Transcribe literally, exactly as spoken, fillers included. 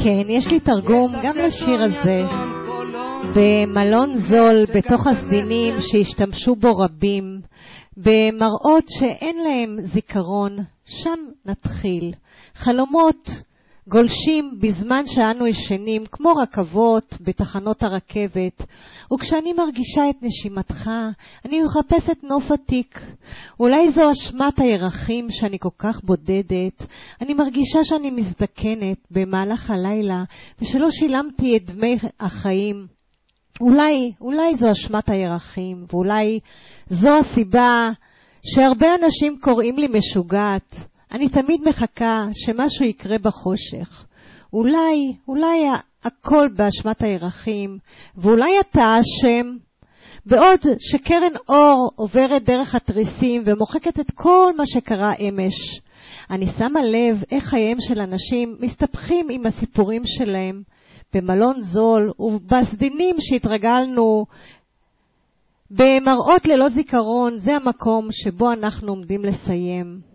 כן, יש לי תרגום גם לשיר הזה. במלון זול, בתוך הסדינים שהשתמשו בו רבים, במראות שאין להם זיכרון, שם נתחיל. חלומות גולשים בזמן שאנו ישנים, כמו רכבות בתחנות הרכבת, וכשאני מרגישה את נשימתך, אני מחפשת נוף עתיק. אולי זו אשמת הירחים שאני כל כך בודדת. אני מרגישה שאני מזדקנת במהלך הלילה, ושלא שילמתי את דמי החיים. אולי, אולי זו אשמת הירחים, ואולי זו הסיבה שהרבה אנשים קוראים לי משוגעת. אני תמיד מחכה שמשהו יקרה בחושך. אולי, אולי הכל באשמת הירחים, ואולי אתה אשם. בעוד שקרן אור עוברת דרך התריסים ומוחקת את כל מה שקרה אמש. אני שמה לב איך חייהם של אנשים מסתבכים עם הסיפורים שלהם. במלון זול ובסדינים שהתרגלנו, במראות ללא זיכרון, זה המקום שבו אנחנו עומדים לסיים.